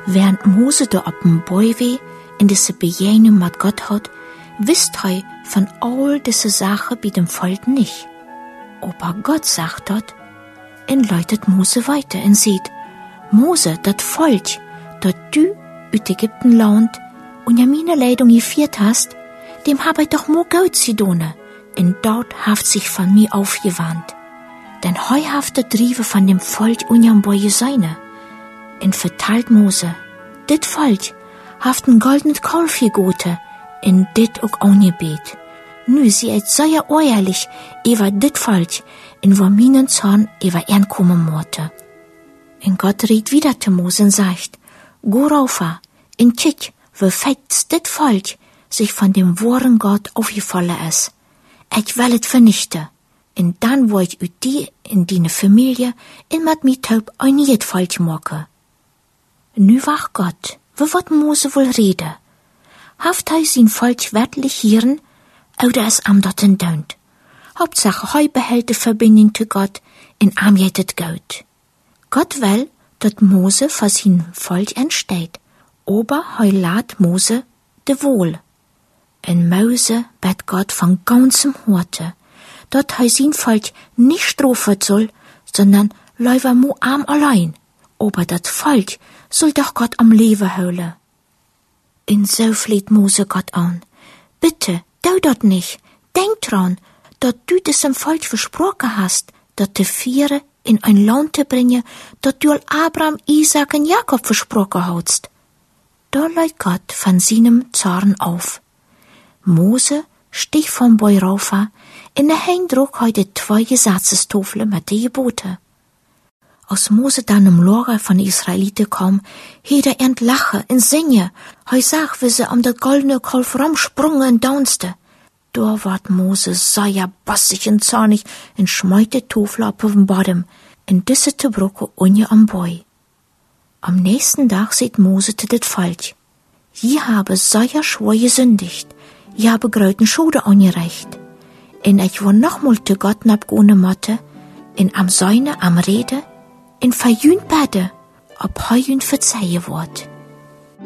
Während Mose da op dem Boi war, in diese Begegnung mit Gott hat, wisst er von all diese Sachen bei dem Volk nicht. Aber Gott sagt dort, und leitet Mose weiter und sieht, Mose, dat Volk, dat du uit Ägyptenland und ja meine Leitung geführt hast, dem hab ich doch mo Geld zu tun, und dort haft sich von mir aufgewandt. Denn heu haft der Drive von dem Volk und ja Boje seine. Und verteilt Mose, dit Volk haft ein goldenes Kalf gegoten, und dit auch angebet. Nu sie et sehr ehrlich über dit Volk, in wo meinen Zorn über ihn kommen mochte. Und Gott riet wieder zu Mose und sagt, go raufa, in kick, wie fett dit Volk sich von dem wahren Gott aufgefallen ist. Ich will es vernichten. Und dann wollt ich die in deine Familie in mit mir taub ein neues Volk machen. Nu wach Gott, wie wird Mose wohl reden? Haft er sein Volk wirklich hören, oder es am dort entdaunt? Hauptsache, heu behält die Verbindung zu Gott in am jetet Gott. Gott will, dass Mose für sein Volk entsteht, aber heu lädt Mose de Wohl. En Mose bet Gott von ganzem Horte, dat hij sein Volk nicht strafen soll, sondern läuft mu arm allein. Aber dat Volk soll doch Gott am Leben holen. Und so fleht Mose Gott an. Bitte, tu dat nicht. Denk dran, dat du diesem Volk versprochen hast, dat de Viere in ein Land te bringen, dat du Abraham, Isaac und Jakob versprochen hast. Da leiht Gott von seinem Zorn auf. Mose stieg vom Boi raufa, in der Hand trug heute 2 Gesetzestafeln mit den Geboten. Als Mose dann im Lager von den Israeliten kam, hielt er entlachen und singen. Er sah, wie sie das goldene Kalf rumsprungen und daunste. Da ward Mose sehr bassig und zornig und schmeut die Tafel auf den Boden und diese te Brücke unje am Boi. Am nächsten Tag sieht Mose zu det Volk. Je habe sehr schwer gesündigt, je habe gröten Schulden angerecht. Und ich war nochmal zu Gott abgehende Motte, in am Säune, am Rede, in verjühnt bete, ob heuend verzeihe wort.